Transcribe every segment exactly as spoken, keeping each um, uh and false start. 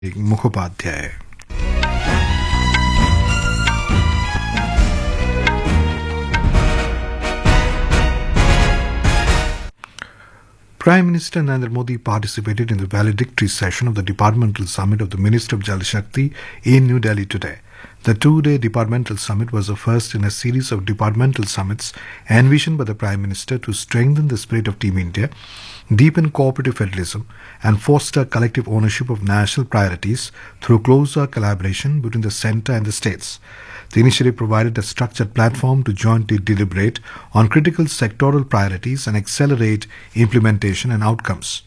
Mukhopadhyay. Prime Minister Narendra Modi participated in the valedictory session of the Departmental Summit of the Ministry of Jal Shakti in New Delhi today. The two-day departmental summit was the first in a series of departmental summits envisioned by the Prime Minister to strengthen the spirit of Team India, deepen cooperative federalism, and foster collective ownership of national priorities through closer collaboration between the centre and the states. The initiative provided a structured platform to jointly deliberate on critical sectoral priorities and accelerate implementation and outcomes.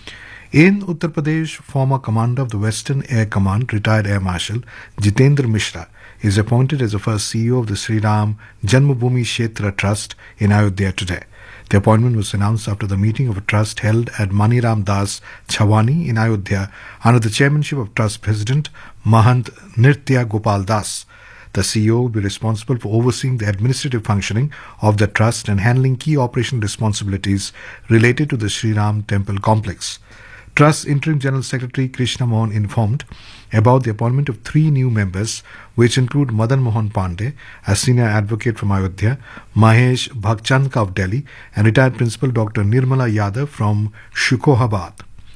In Uttar Pradesh, former commander of the Western Air Command, retired Air Marshal Jitendra Mishra, is appointed as the first C E O of the Sri Ram Janmabhoomi Kshetra Trust in Ayodhya today. The appointment was announced after the meeting of a trust held at Mani Ram Das Chhawani in Ayodhya under the chairmanship of Trust President Mahant Nritya Gopal Das. The C E O will be responsible for overseeing the administrative functioning of the trust and handling key operational responsibilities related to the Sri Ram Temple complex. Trust Interim General Secretary Krishna Mohan informed about the appointment of three new members, which include Madan Mohan Pandey, a senior advocate from Ayodhya, Mahesh Bhagchandka of Delhi, and retired Principal Doctor Nirmala Yadav from Shukohabad.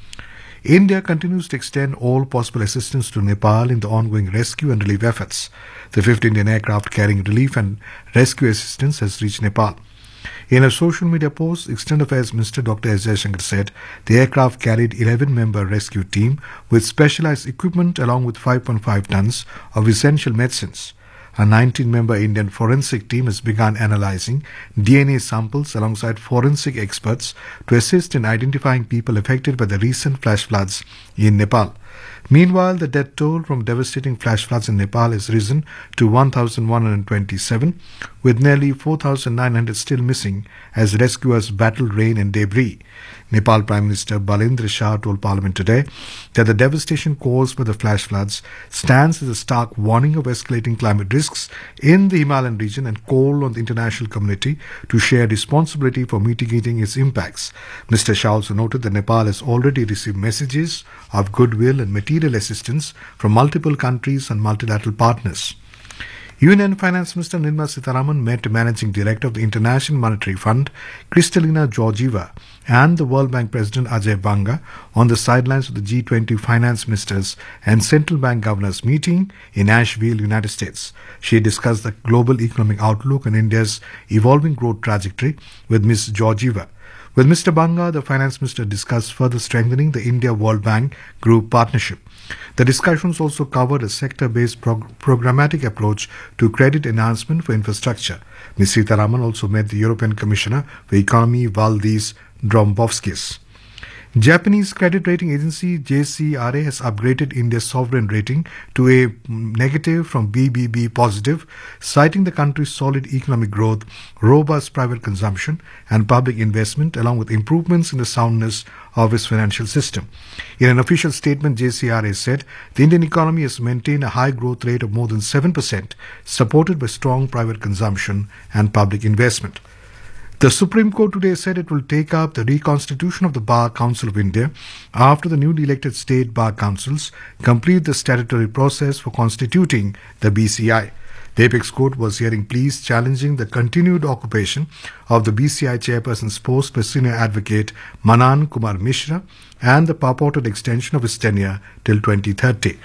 India continues to extend all possible assistance to Nepal in the ongoing rescue and relief efforts. The fifth Indian aircraft carrying relief and rescue assistance has reached Nepal. In a social media post, External Affairs Minister Doctor S. Jaishankar said the aircraft carried eleven-member rescue team with specialized equipment along with five point five tons of essential medicines. A nineteen-member Indian forensic team has begun analyzing D N A samples alongside forensic experts to assist in identifying people affected by the recent flash floods in Nepal. Meanwhile, the death toll from devastating flash floods in Nepal has risen to one thousand one hundred twenty-seven, with nearly four thousand nine hundred still missing as rescuers battle rain and debris. Nepal Prime Minister Balendra Shah told Parliament today that the devastation caused by the flash floods stands as a stark warning of escalating climate risks in the Himalayan region and called on the international community to share responsibility for mitigating its impacts. Mister Shah also noted that Nepal has already received messages of goodwill and material assistance from multiple countries and multilateral partners. Union Finance Minister Nirmala Sitharaman met Managing Director of the International Monetary Fund, Kristalina Georgieva, and the World Bank President Ajay Banga on the sidelines of the G twenty Finance Ministers and Central Bank Governors meeting in Asheville, United States. She discussed the global economic outlook and India's evolving growth trajectory with Miz Georgieva. With Mister Banga, the Finance Minister discussed further strengthening the India-World Bank Group partnership. The discussions also covered a sector-based prog- programmatic approach to credit enhancement for infrastructure. Miz Sitharaman also met the European Commissioner for Economy, Valdis Dombrovskis. Japanese credit rating agency J C R A has upgraded India's sovereign rating to a negative from B B B positive, citing the country's solid economic growth, robust private consumption and public investment, along with improvements in the soundness of its financial system. In an official statement, J C R A said the Indian economy has maintained a high growth rate of more than seven percent, supported by strong private consumption and public investment. The Supreme Court today said it will take up the reconstitution of the Bar Council of India after the newly elected state bar councils complete the statutory process for constituting the B C I. The Apex Court was hearing pleas challenging the continued occupation of the B C I chairperson's post by senior advocate Manan Kumar Mishra and the purported extension of his tenure till twenty thirty.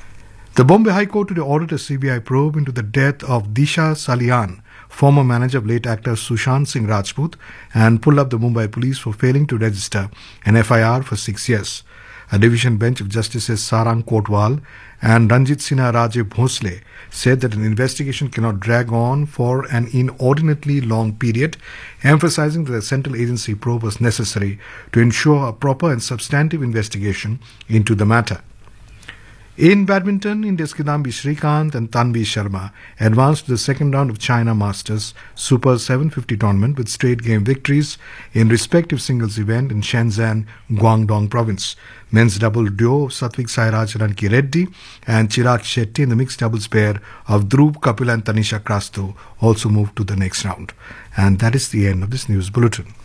The Bombay High Court today ordered a C B I probe into the death of Disha Salian, former manager of late actor Sushant Singh Rajput, and pulled up the Mumbai police for failing to register an F I R for six years. A division bench of Justices Sarang Kotwal and Ranjit Sinha Raje Bhosle said that an investigation cannot drag on for an inordinately long period, emphasizing that a central agency probe was necessary to ensure a proper and substantive investigation into the matter. In badminton, India's Kidambi Srikanth and Tanvi Sharma advanced to the second round of China Masters Super seven fifty tournament with straight game victories in respective singles event in Shenzhen, Guangdong province. Men's double duo of Satvik Sairaj Ranki Reddy and Chirag Shetty in the mixed doubles pair of Dhruv Kapil and Tanisha Krasto also moved to the next round. And that is the end of this news bulletin.